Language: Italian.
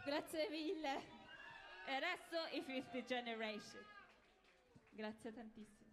Grazie mille. E adesso i Fifth Generation. Grazie tantissimo.